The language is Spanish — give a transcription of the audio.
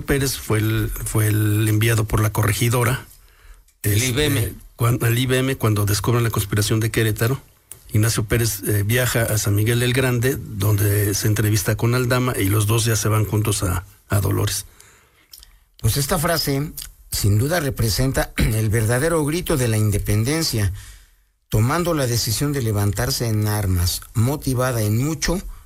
Pérez fue el enviado por la corregidora. El IBM. Al IBM, cuando descubren la conspiración de Querétaro. Ignacio Pérez viaja a San Miguel del Grande, donde se entrevista con Aldama, y los dos ya se van juntos a Dolores. Pues esta frase sin duda representa el verdadero grito de la independencia, tomando la decisión de levantarse en armas, motivada en mucho